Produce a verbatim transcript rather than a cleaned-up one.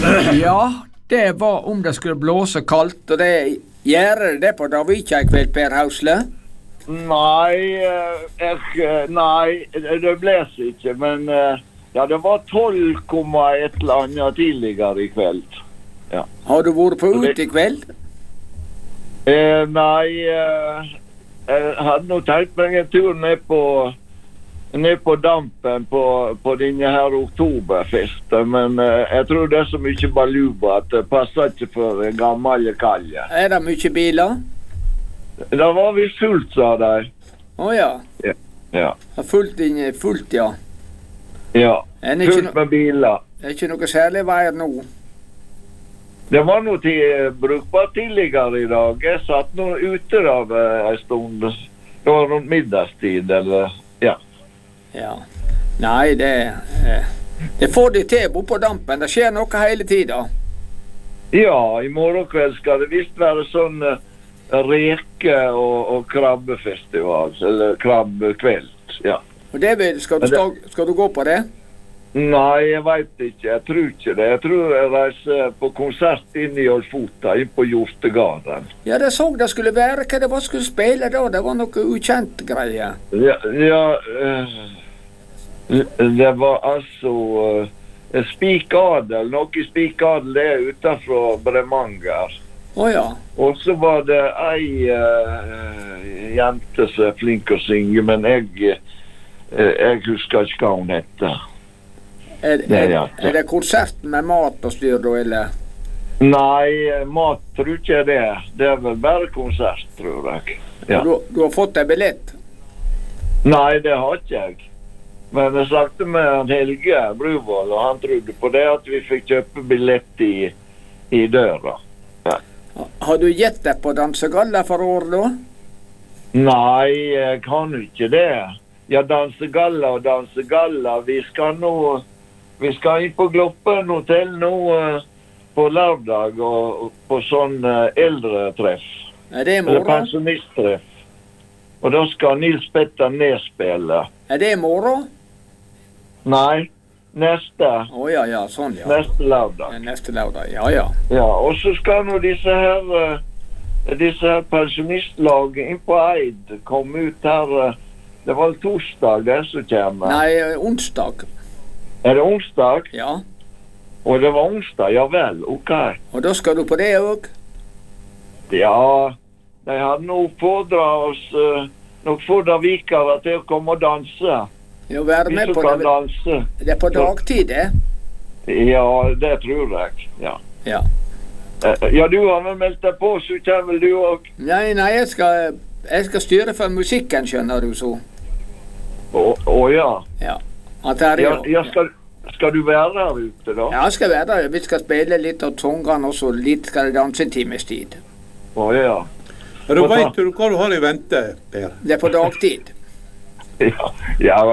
Ja, det var om det skulle blåse kaldt, og det gjør det på Davika i kveld, Per Hausle? Nei, jeg, nei, det blåser ikke, men ja, det var tolv komma et eller annet tidligere i kveld. Ja. Har du vært på ute i kveld? Eh, nei, eh, jeg hadde nå tenkt meg en tur ned på ned på dampen på, på denne her oktoberfesten, men eh, jeg tror det er så mye baluba at det passer ikke for gamle kalje. Er det mye biler? Da var vi fullt, sa de. Å ja. Ja. Ja. Fullt, inn, fullt, ja. Ja, Er det ikke fullt med biler. Det er ikke noe særlig veier nå. Det var noe til, brukbart tidligere i dag. Jeg satt nå ute av eh, en stund. Det var rundt middagstid, eller, ja. Ja. Nei, det eh, det får de til på dampen. Det skjer noe hele tida. Ja, i morgen kveld skal det visst være sånn eh, reke- og, og krabbefestival, eller krabbekveld, ja. Og det vil, skal, du, skal, skal du gå på det? Nei, jeg vet ikke. Jeg tror ikke det. Jeg tror jeg reiser på konsert inn i Olfota, inn på Hjortegarden. Ja, det så det skulle være. Hva det var skulle spille da? Det var noe ukjent greie. Ja, ja uh, det var altså uh, Spikadel. Noe Spikadel det er utenfor Bremanger. Åja. Og så var det ei uh, jente som er flink å synge, men jeg, uh, jeg husker ikke hva hun heter. Er, er, er det konserten med mat og styr da, eller? Nei, mat tror ikke jeg det. Det er vel bare konsert, tror jeg. Ja. Du, du har fått en billett? Nei, det har ikke jeg. Men jeg snakket med Helge Bruvoll, og han trodde på det at vi fikk kjøpe billett i, i døra. Ja. Har du gitt deg på dansegalla for år da? Nei, jeg kan ikke det. Ja, dansegalla og dansegalla. Vi skal nå... Vi skal inn på Gloppen hotell nå uh, på lørdag og, og på sånn uh, eldretreff. Er det i Eller morgen? pensjonisttreff. Og da skal Nils Petter Nes spille. Er det i morgen? Nei, neste. Å ja, ja, sånn ja. Neste lørdag. Ja, neste lørdag, ja, ja. Ja, og så skal nå disse her, uh, disse her pensjonistlag inn på Eid komme ut her. Uh, det var torsdag det som kommer. Nei, onsdag. Er det onsdag? Ja. Og det var onsdag, ja vel, ok. Og da skal du på det også? Ja, de hadde nå fordra oss uh, nok fordra vikere til å komme og danse. Ja, være med på det. Danse. Det er på dagtid, det? Ja, det tror jeg, ja. Ja. Uh, ja, du har vel meldt deg på, så kommer vel du også? Nei, nei, jeg skal, jeg skal styre for musikken, skjønner du så. Å, å ja. Ja. At her, Ja, ja skal, skal du være her ute da? Ja, jeg skal være der. Vi skal spille litt av tongene, og så litt skal det danse en times tid. Å ja. Ja, da vet du hva du har i vente, Per. Det er på dagtid. Ja, ja.